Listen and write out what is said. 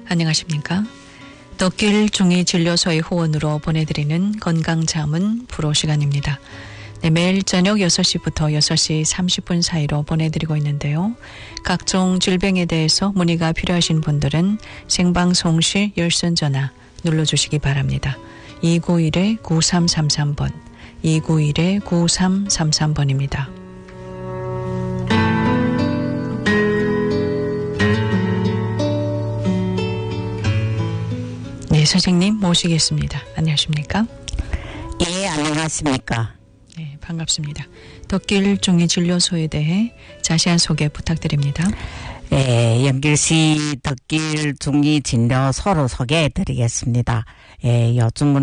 안녕하십니까? 덕길 중이진료소의 후원으로 보내드리는 건강자문 프로 시간입니다. 네, 매일 저녁 6시부터 6시 30분 사이로 보내드리고 있는데요. 각종 질병에 대해서 문의가 필요하신 분들은 생방송 시 열선 전화 눌러주시기 바랍니다. 291-9333번, 291-9333번입니다. 네, 선생님 모시겠습니다. 안녕하십니까? 예, 안녕하십니까? 네, 반갑습니다. 덕길 중이진료소에 대해 자세한 소개 부탁드립니다. 예, 연길시 덕길 중이진료소로 소개해 드리겠습니다. 예, 요즘은